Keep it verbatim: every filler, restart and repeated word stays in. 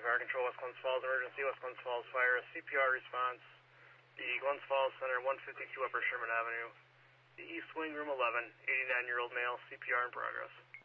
Fire Control, West Glens Falls Emergency, West Glens Falls Fire, C P R response, the Glens Falls Center, one fifty-two Upper Sherman Avenue, the East Wing, room eleven, eighty-nine-year-old male, C P R in progress.